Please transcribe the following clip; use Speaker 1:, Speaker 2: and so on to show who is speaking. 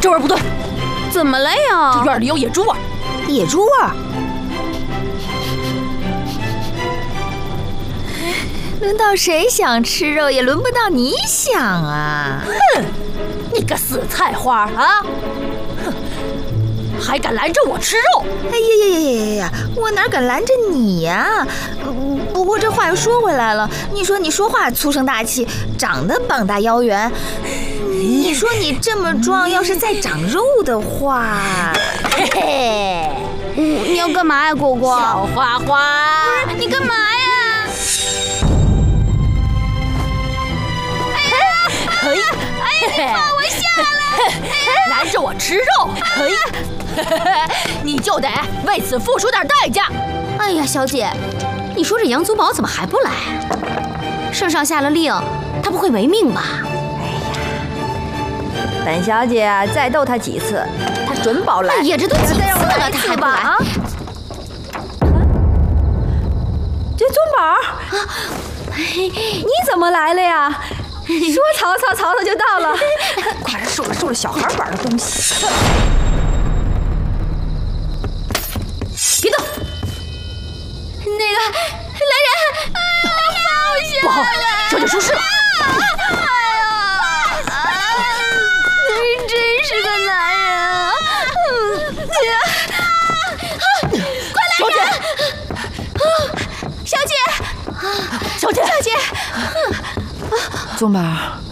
Speaker 1: 这味儿不对，
Speaker 2: 怎么了呀？
Speaker 1: 这院里有野猪味儿。
Speaker 3: 野猪味儿？轮到谁想吃肉，也轮不到你想啊！
Speaker 1: 哼，你个死菜花啊！哼，还敢拦着我吃肉？
Speaker 3: 哎呀，我哪敢拦着你呀？不过这话又说回来了，你说你说话粗声大气，长得膀大腰圆，你说你这么壮，要是再长肉的话，
Speaker 1: 嘿嘿，
Speaker 2: 你要干嘛呀，果果？
Speaker 1: 小花花，
Speaker 2: 不是你干嘛呀？
Speaker 1: 可以，
Speaker 2: 你放我下来！
Speaker 1: 拦着我吃肉，可以，你就得为此付出点代价。
Speaker 2: 哎呀，小姐，你说这杨宗保怎么还不来？圣上下了令，他不会没命吧？
Speaker 4: 本小姐再逗他几次，他准保来。
Speaker 2: 哎呀，这都几次了，他还不来啊？
Speaker 4: 这宗保，你怎么来了呀？说曹操就到了，quả然收了小孩玩的东西。
Speaker 1: 别动！
Speaker 2: 那个来人，放我下！
Speaker 1: 不好，小姐出事了！
Speaker 2: 你真是个男人啊！快来人！小姐，
Speaker 1: 小姐，
Speaker 4: 宗保。